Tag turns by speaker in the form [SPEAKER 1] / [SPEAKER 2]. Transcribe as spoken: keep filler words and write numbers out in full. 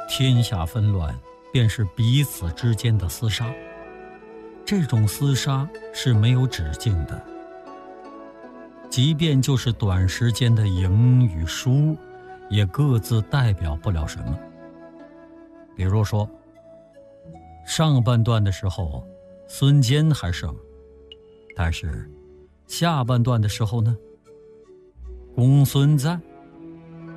[SPEAKER 1] 天下纷乱，便是彼此之间的厮杀。这种厮杀是没有止境的，即便就是短时间的赢与输，也各自代表不了什么。比如说，上半段的时候，孙坚还胜，但是下半段的时候呢，公孙瓒